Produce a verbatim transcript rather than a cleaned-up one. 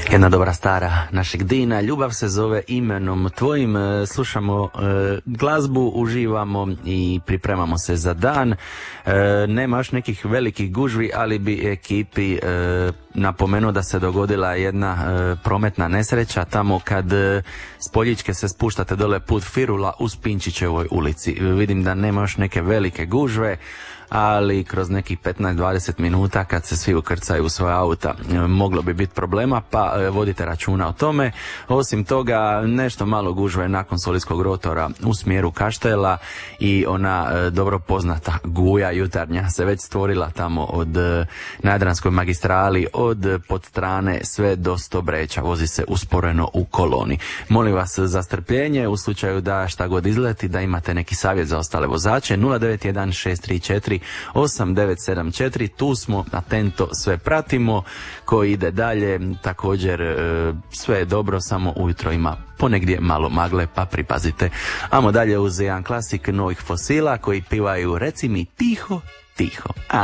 Jedna dobra stara našeg Dina, ljubav se zove imenom tvojim. Slušamo e, glazbu, uživamo i pripremamo se za dan. E, nema još nekih velikih gužvi, ali bi ekipi e, napomenuo da se dogodila jedna e, prometna nesreća tamo kad e, s Poljičke se spuštate dole put Firula u Spinčićevoj ulici. E, vidim da nema još neke velike gužve, ali kroz nekih petnaest do dvadeset minuta kad se svi ukrcaju u svoja auta moglo bi biti problema, pa vodite računa o tome. Osim toga, nešto malo gužve nakon Solitskog rotora u smjeru Kaštela i ona dobro poznata guja jutarnja se već stvorila tamo od na Jadranskoj magistrali od Podstrane sve do Stobreća. Vozi se usporeno u koloni. Molim vas za strpljenje u slučaju da šta god izleti, da imate neki savjet za ostale vozače. Nula devet jedan šest tri četiri osam devet sedam četiri, tu smo, atento, sve pratimo. Ko ide dalje, također sve je dobro, samo ujutro ima ponegdje malo magle, pa pripazite. Amo dalje uz jedan klasik Novih Fosila koji pivaju Reci mi tiho, tiho. A